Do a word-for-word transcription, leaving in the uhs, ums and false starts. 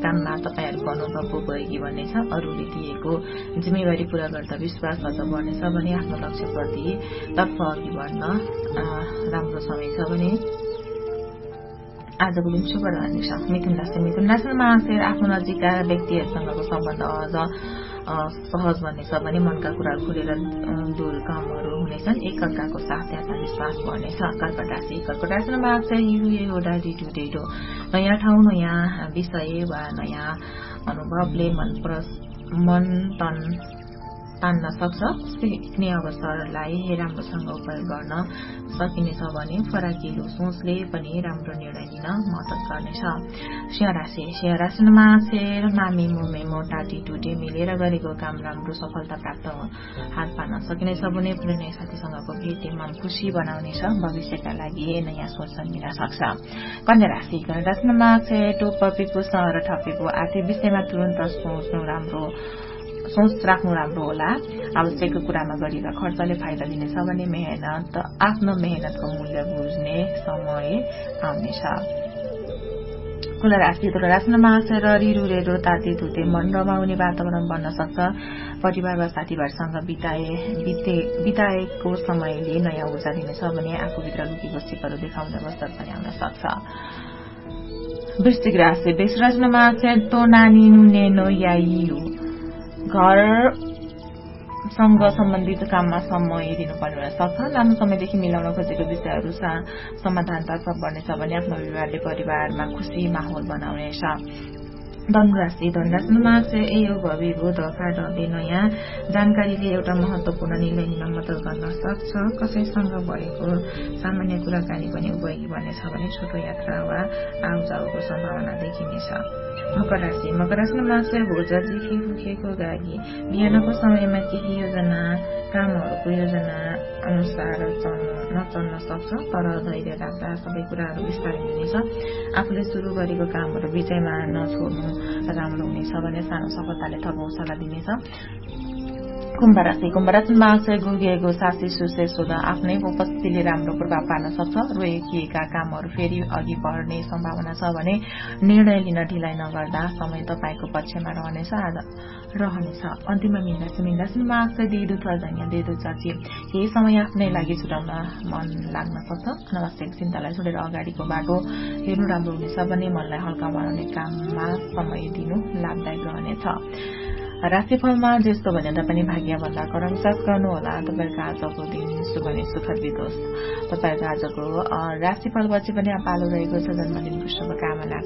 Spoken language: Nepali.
काममा तपाईहरूको अनुभव उपयोगी बन्नेछ, अरूले दिएको जिम्मेवारी पूरा गर्दा विश्वास अझ बढ्नेछ भने आफ्नो लक्ष्यप्रति तर्फ अघि बढ्न राम्रो समय छ भने आजको दिन शुभ रहनेछ। मिथुन राशि मिथुन राशिमा आफ्नो नजिकका व्यक्तिहरूसँगको सम्बन्ध अझ सहज बन्नेछ भने मनका कुरा खुलेर दूर कामहरू हुनेछन्। एक अर्काको साथ आत्मविश्वास बढ्नेछ। कर्कट राशि कर्कट राशिमा एउटा डिटो नयाँ ठाउँ नयाँ विषय वा नयाँ अनुभवले मन मन तन तान्न सक्छ। सिक्ने अवसरलाई राम्रोसँग उपयोग गर्न सकिनेछ भने फराकिलो सोचले पनि राम्रो निर्णय लिन मद्दत गर्नेछ। सिंह राशि सिंह राशिमा मामी मुमे मोटा टिटुटे मिलेर गरेको काम राम्रो सफलता प्राप्त हात पार्न सकिनेछ भने प्रेरणीय साथीसँगको भेटले मन खुसी बनाउनेछ। भविष्यका लागि नयाँ सोच जन्मिन सक्छ। कन्या राशि कन्या राशिमा टोपीको सहर ठपेको आर्थिक विषयमा तुरन्त सोच्नु राम्रो सोच राख्नु राम्रो होला। आवश्यक कुरामा गरिएका खर्चले फाइदा दिनेछ भने मेहनत आफ्नो मेहनतको मूल्य बुझ्ने समय आउनेछ। तुला राशि तुला राशिमा रिरुरेरो ताते धुते मन रमाउने वातावरण बन्न सक्छ। परिवार वा साथीभाइसँग बिताए बिताएको समयले नयाँ ऊर्जा दिनेछ भने आफूभित्र लुकेको सिपहरू देखाउने अवसर पनि आउन सक्छ। वृश्चिक राशि वृश्चिक राशिमा तो नानी नुनेनो याइयो घरसँग सम्बन्धित काममा समय दिनुपर्ने हुन सक्छ। लामो समयदेखि मिलाउन खोजेको विषयहरू समाधानतर्फ बढ्नेछ भने आफ्नो व्यवहारले परिवारमा खुशी माहौल बनाउनेछ। धनुराशि धनुराशिमा यो भविभू धोका डबे नयाँ जानकारीले एउटा महत्वपूर्ण निर्णय लिन मद्दत गर्न सक्छ। कसैसँग भएको सामान्य कुराकानी पनि उपयोगी बन्नेछ भने छोटो यात्रा वा आउजाउको सम्भावना देखिनेछ। मकर राशि मकर राशिमा भोजदेखि भुकेको गागी बिहानको समयमा केही योजना कामहरूको योजना अनुसार नचल्न सक्छ। तर धैर्य राख्दा सबै कुराहरू विस्तारै हुनेछ। आफूले शुरू गरेको कामहरू विजयमा नछोड्नु राम्रो हुनेछ भने सानो सफलताले थप हौसला दिनेछ। कुम्भ राशि कुम्भ राशिमा गुगेको सासी सुसे सोधा आफ्नै उपस्थितिले राम्रो प्रभाव पार्न सक्छ। रोकिएका कामहरू फेरि अघि बढ्ने सम्भावना छ भने निर्णय लिन ढिलाइ नगर्दा समय तपाईँको पक्षमा रहनेछ रहनेछ अन्तिममा मीन राशि मीन राशिमा देदु थर्जन्य देदु चर्ची केही समय आफ्नै लागि छुटाउन मन लाग्न सक्छ। अनावश्यक चिन्तालाई छोडेर अगाडिको बाटो हेर्नु राम्रो हुनेछ भने मनलाई हल्का बनाउने काममा समय दिनु लाभदायक रहनेछ। राशिफलमा जस्तो भने तापनि भाग्यभन्दा कर विश्वास गर्नुहोला। तपाईँको आजको दिन शुभ अनि सुखद बितोस्। तपाईँको आजको राशिफलपछि पनि पालो रहेको छ। जन्मदिनको शुभकामना